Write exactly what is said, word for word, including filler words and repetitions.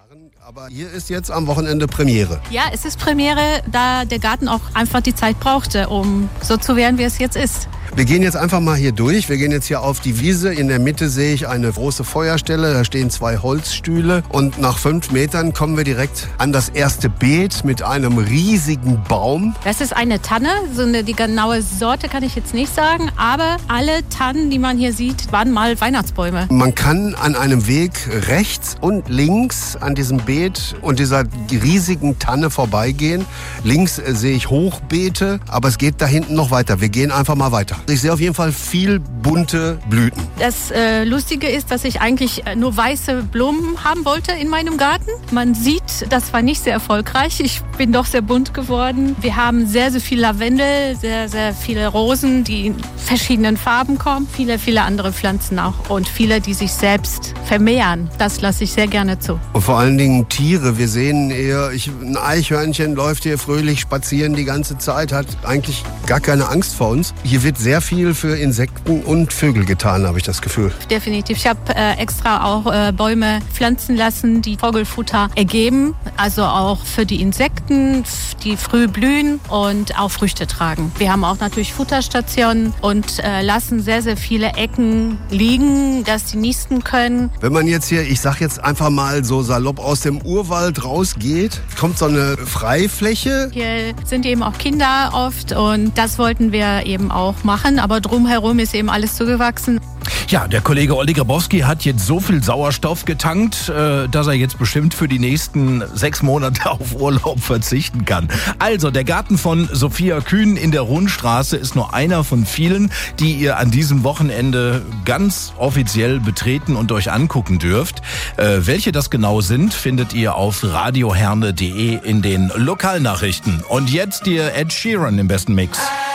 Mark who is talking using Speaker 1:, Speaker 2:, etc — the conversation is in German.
Speaker 1: Aber hier ist jetzt am Wochenende Premiere.
Speaker 2: Ja, es ist Premiere, da der Garten auch einfach die Zeit brauchte, um so zu werden, wie es jetzt ist.
Speaker 1: Wir gehen jetzt einfach mal hier durch. Wir gehen jetzt hier auf die Wiese. In der Mitte sehe ich eine große Feuerstelle. Da stehen zwei Holzstühle. Und nach fünf Metern kommen wir direkt an das erste Beet mit einem riesigen Baum.
Speaker 2: Das ist eine Tanne. So eine, die genaue Sorte kann ich jetzt nicht sagen. Aber alle Tannen, die man hier sieht, waren mal Weihnachtsbäume.
Speaker 1: Man kann an einem Weg rechts und links an diesem Beet und dieser riesigen Tanne vorbeigehen. Links äh, sehe ich Hochbeete, aber es geht da hinten noch weiter. Wir gehen einfach mal weiter. Ich sehe auf jeden Fall viel bunte Blüten.
Speaker 2: Das äh, Lustige ist, dass ich eigentlich nur weiße Blumen haben wollte in meinem Garten. Man sieht, das war nicht sehr erfolgreich. Ich bin doch sehr bunt geworden. Wir haben sehr, sehr viel Lavendel, sehr, sehr viele Rosen, die in verschiedenen Farben kommen. Viele, viele andere Pflanzen auch und viele, die sich selbst vermehren. Das lasse ich sehr gerne zu.
Speaker 1: Und vor allen Dingen Tiere. Wir sehen eher, ich, ein Eichhörnchen läuft hier fröhlich spazieren die ganze Zeit, hat eigentlich gar keine Angst vor uns. Hier wird sehr viel für Insekten und Vögel getan, habe ich das Gefühl.
Speaker 2: Definitiv. Ich habe äh, extra auch äh, Bäume pflanzen lassen, die Vogelfutter ergeben. Also auch für die Insekten, die früh blühen und auch Früchte tragen. Wir haben auch natürlich Futterstationen und äh, lassen sehr, sehr viele Ecken liegen, dass die nisten können.
Speaker 1: Wenn man jetzt hier, ich sag jetzt einfach mal so salopp, aus dem Urwald rausgeht, kommt so eine Freifläche.
Speaker 2: Hier sind eben auch Kinder oft und das wollten wir eben auch machen. Aber drumherum ist eben alles zugewachsen.
Speaker 3: Ja, der Kollege Olli Grabowski hat jetzt so viel Sauerstoff getankt, äh, dass er jetzt bestimmt für die nächsten sechs Monate auf Urlaub verzichten kann. Also, der Garten von Sophia Kühn in der Rundstraße ist nur einer von vielen, die ihr an diesem Wochenende ganz offiziell betreten und euch angucken dürft. Äh, welche das genau sind, findet ihr auf radioherne punkt de in den Lokalnachrichten. Und jetzt ihr Ed Sheeran im besten Mix.